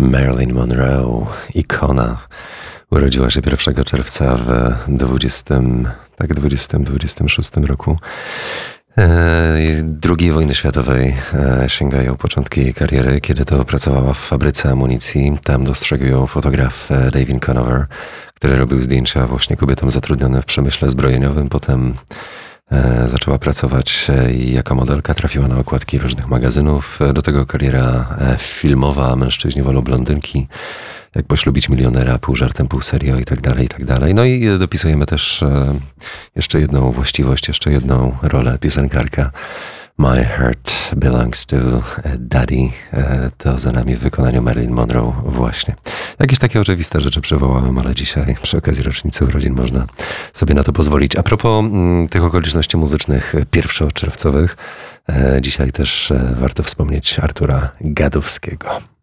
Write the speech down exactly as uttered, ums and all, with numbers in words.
Marilyn Monroe, ikona, urodziła się pierwszego czerwca w dwudziestym, tak, dwudziestym, dwudziestym szóstym roku drugiej wojny światowej. Sięgają początki jej kariery, kiedy to pracowała w fabryce amunicji. Tam dostrzegł ją fotograf David Conover, który robił zdjęcia właśnie kobietom zatrudnionym w przemyśle zbrojeniowym. Potem zaczęła pracować jako modelka, trafiła na okładki różnych magazynów. Do tego kariera filmowa, mężczyźni wolą blondynki, jak poślubić milionera, pół żartem, pół serio i tak dalej, i tak dalej. No i dopisujemy też jeszcze jedną właściwość, jeszcze jedną rolę, piosenkarka. My Heart Belongs to Daddy. To za nami w wykonaniu Marilyn Monroe właśnie. Jakieś takie oczywiste rzeczy przywołałem, ale dzisiaj przy okazji rocznicy urodzin można sobie na to pozwolić. A propos m, tych okoliczności muzycznych pierwszoczerwcowych, e, dzisiaj też e, warto wspomnieć Artura Gadowskiego.